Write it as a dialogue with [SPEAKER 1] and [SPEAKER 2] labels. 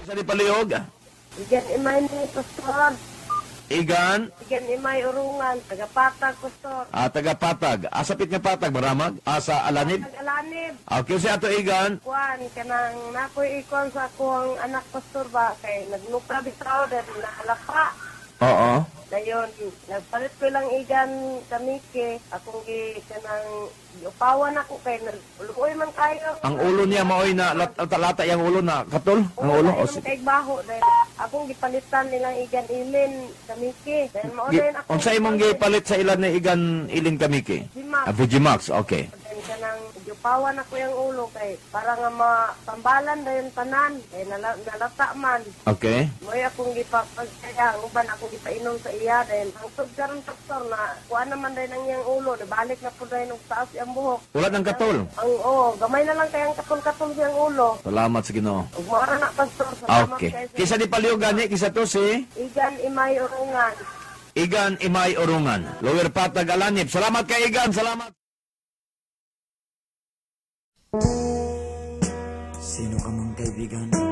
[SPEAKER 1] Sa di palihog?
[SPEAKER 2] Igan imay ni Pastor.
[SPEAKER 1] Igan?
[SPEAKER 2] Igan imay urungan. Tagapatag, Pastor.
[SPEAKER 1] Taga-patag. Asapit nga patag, maramag? Sa alanib?
[SPEAKER 2] Tagalanib.
[SPEAKER 1] Okay, si ato Igan.
[SPEAKER 2] Kuan, kanang nakoy ikon sa akong anak Pastor ba. Kay naglupa bitaw dahil nakalapa.
[SPEAKER 1] Oo.
[SPEAKER 2] Dayon, nagpalit ko lang igan kamike. Akong kanang upawan ako kay nagulukoy man kayo.
[SPEAKER 1] Ang ulo niya maoy na lata yung ulo na katol? Ang ulo? O,
[SPEAKER 2] Ayun kay baho dahil akong gipalitan nilang igan ilin kamike. Dahil maulayin ako.
[SPEAKER 1] Unsa imong gipalit sa ilan ni Igan iling kamiki?
[SPEAKER 2] Vigimax.
[SPEAKER 1] Vigimax, okay.
[SPEAKER 2] Dahil kanang upawan ako yung ulo kay para nga matambalan dayon tanan. Kay nalata man.
[SPEAKER 1] Okay.
[SPEAKER 2] Mo'y akong gipapagkaya, uban akong gipainom sa iya dahil ang karon doktor na kuha naman dahil ang iyang ulo, balik na po dahil ng taas iyang buhok.
[SPEAKER 1] Wala ng katol.
[SPEAKER 2] Gamay na lang kayang katol-katol siyang ulo.
[SPEAKER 1] Salamat sa Ginoo.
[SPEAKER 2] Ug mara na pastor, salamat
[SPEAKER 1] Okay.
[SPEAKER 2] kayo sa
[SPEAKER 1] Kisa di palihog gani, kisa to si
[SPEAKER 2] Igan Imay Urungan.
[SPEAKER 1] Igan Imay Urungan. Lower Patag Alanib. Salamat kay Igan. Salamat.
[SPEAKER 3] Sino ka mang kaibigan?